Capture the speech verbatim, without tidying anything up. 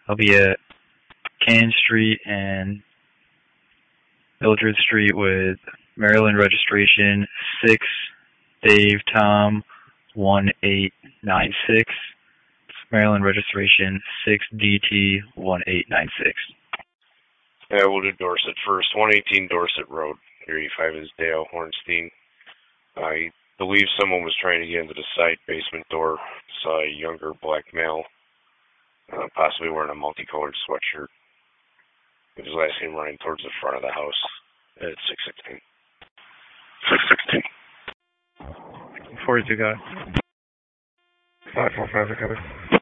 I'll be at Cannon Street and Mildred Street with Maryland registration six Dave Tom one eight nine six. Maryland registration six D T one eight nine six. Yeah, we'll do Dorset first. one eighteen Dorset Road. eighty-five is Dale Hornstein. I believe someone was trying to get into the side basement door. Saw a younger black male, uh, possibly wearing a multicolored sweatshirt. It was last seen running towards the front of the house at six sixteen. six sixteen. forty-two guy. five four five, recovered.